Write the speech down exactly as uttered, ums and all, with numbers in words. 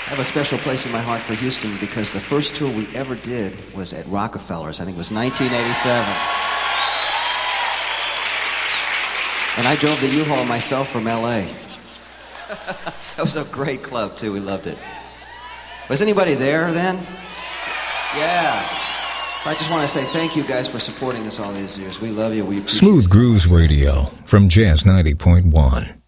I have a special place in my heart for Houston because the first tour we ever did was at Rockefeller's. I think it was nineteen eighty-seven. And I drove the U-Haul myself from L A That was a great club, too. We loved it. Was anybody there then? Yeah. I just want to say thank you guys for supporting us all these years. We love you. We appreciate it. Smooth Grooves Radio from Jazz ninety point one.